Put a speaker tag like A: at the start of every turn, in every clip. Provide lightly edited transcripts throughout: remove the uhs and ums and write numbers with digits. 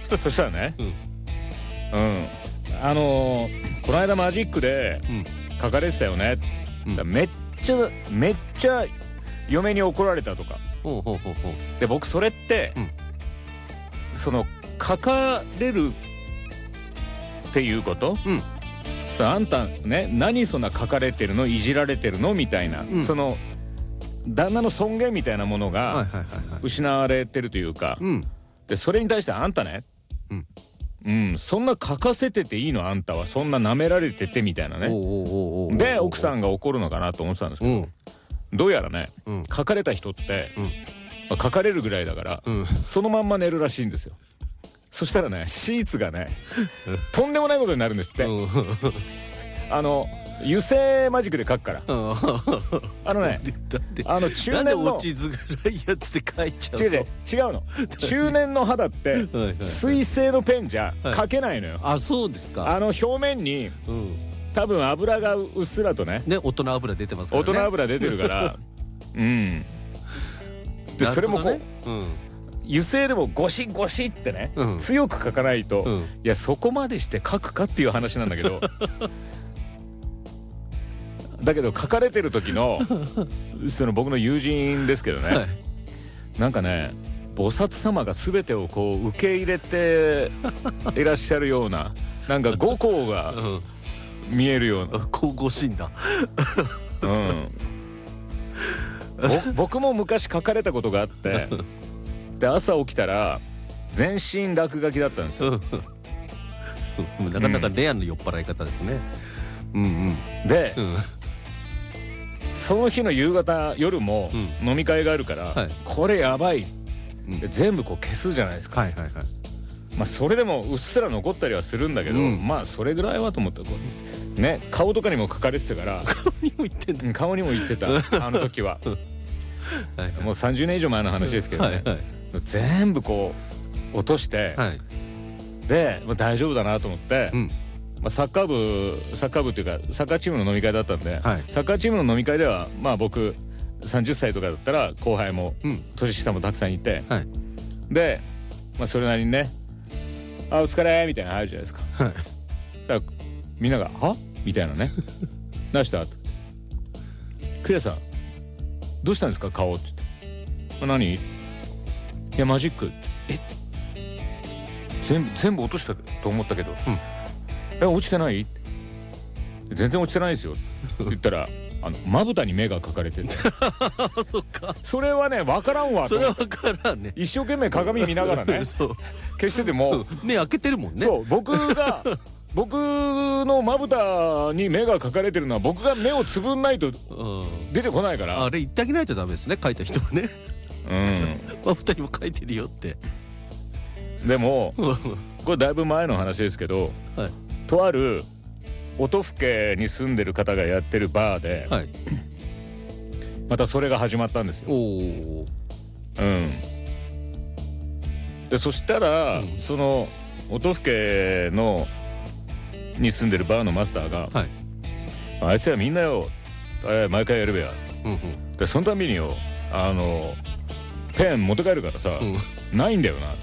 A: そしたらね、この間マジックで書かれてたよね、めっちゃ嫁に怒られたとかで、僕それって、その書かれるっていうこと、あんたね、何そんな書かれてるの、いじられてるのみたいな、その旦那の尊厳みたいなものが失われてるというか、でそれに対してあんたね、そんな書かせてていいの、あんたはそんな舐められててみたいなね。で奥さんが怒るのかなと思ってたんですけど、どうやらね、書かれた人って、書かれるぐらいだから、そのまんま寝るらしいんですよ。そしたらね、シーツがねとんでもないことになるんですって。油性マジックで書くから。中年の
B: 落ちづらいやつで書いちゃう。
A: 違うの。中年の肌って水性のペンじゃ書けないのよ。
B: あ、そうですか。
A: 表面に多分油がうっすらとね、
B: 大人油出てますからね。
A: 大人油出てるからでそれもこう油性でもゴシゴシってね、強く書かないと、いやそこまでして書くかっていう話なんだけどだけど書かれてる時のその僕の友人ですけどね、なんかね、菩薩様が全てをこう受け入れていらっしゃるような、なんか五行が見えるような
B: 神々しいんだ。
A: 僕も昔書かれたことがあってで朝起きたら全身落書きだったんですよ。
B: なかなかレアな酔っ払い方ですね。
A: で、その日の夕方夜も飲み会があるから、これやばい、全部こう消すじゃないですか。まあそれでもうっすら残ったりはするんだけど、まあそれぐらいはと思ったらね、顔とかにも書かれてたから
B: 顔にも言ってんだ。
A: 顔にも言ってたあの時はもう30年以上前の話ですけどね、全部こう落として、で大丈夫だなと思って、サッカー部っていうかサッカーチームの飲み会だったんで、サッカーチームの飲み会ではまあ僕30歳とかだったら後輩も年下もたくさんいて、でそれなりにね「あお疲れ」みたいなのあるじゃないですか。そしたらみんなが「は？」みたいなね「どうした？」クレアさんどうしたんですか顔って言って「何？いやマジック全部落としたと思ったけど、落ちてない？全然落ちてないですよ」って言ったらまぶたに目が描かれてる
B: そっか。
A: それはね分からんわと。
B: それは分からんね。
A: 一生懸命鏡見ながらね消してても
B: 目開けてるもんね。
A: そう、僕のまぶたに目が描かれてるのは僕が目をつぶんないと出てこないから。
B: あれ言ってあげないとダメですね、書いた人はね。まぶたにも書いてるよって。
A: でもこれだいぶ前の話ですけど、とある音更に住んでる方がやってるバーで、またそれが始まったんですよ。でそしたら、その音更に住んでるバーのマスターが「あいつらみんなよ毎回やるべや」でそのたびによペン持って帰るからさ、ないんだよな、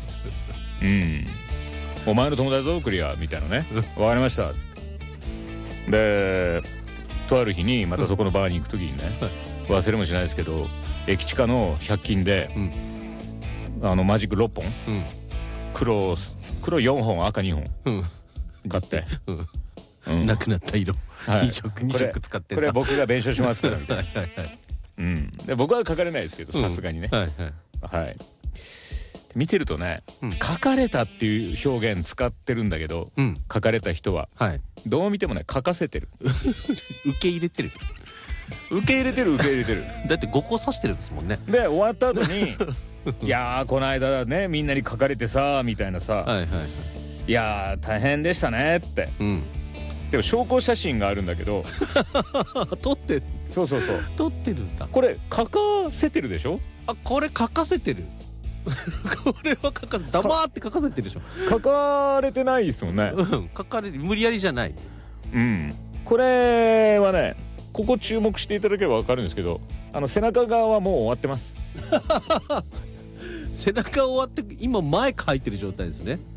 A: お前の友達作りやみたいなね、わかりましたっつって。でとある日にまたそこのバーに行く時にね、忘れもしないですけど駅近の100均で、マジック6本、黒4本赤2本買って、
B: なくなった色2色使ってんだ。
A: これ僕が弁償しますからみたいな。で僕は書かれないですけどさすがにね。見てるとね、書かれたっていう表現使ってるんだけど、書かれた人はどう見てもね書かせてる
B: 受け入れてる
A: 受け入れてる
B: だって5個刺してるんですもんね。
A: で終わった後にいやーこの間ねみんなに書かれてさみたいなさ、いやー大変でしたねって、でも証拠写真があるんだけど
B: 撮ってる。
A: そう
B: 撮ってるんだ。
A: これ書かせてるでしょ。
B: これ書かせてるこれは書かせ黙って書かせてるでしょ。
A: 書かれてないですもんね。
B: 書かれて無理やりじゃない。
A: これはねここ注目していただければ分かるんですけど背中側はもう終わってます
B: 背中終わって今前書いてる状態ですね。